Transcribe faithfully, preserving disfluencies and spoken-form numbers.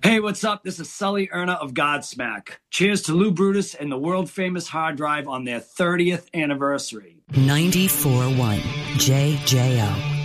Hey, what's up? This is Sully Erna of Godsmack. Cheers to Lou Brutus and the world-famous Hard Drive on their thirtieth anniversary. ninety-four point one J J O